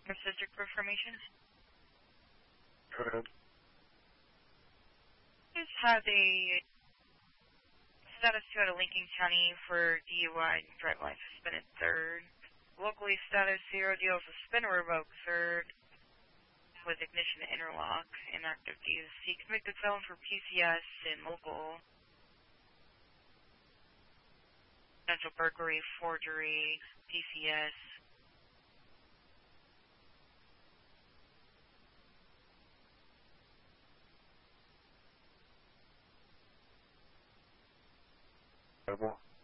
District information. Go ahead. Just have a status 2 out of Lincoln County for DUI and driver license suspended third. Locally status 0 deal suspend or revoke third with ignition interlock inactive DSC convicted felon for PCS and local potential burglary, forgery, PCS. Incredible.